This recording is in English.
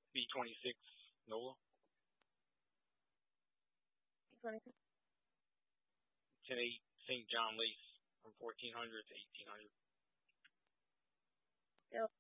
B-26 NOLA. 26. 10-8 St. John lease from 1400 to 1800. Yep.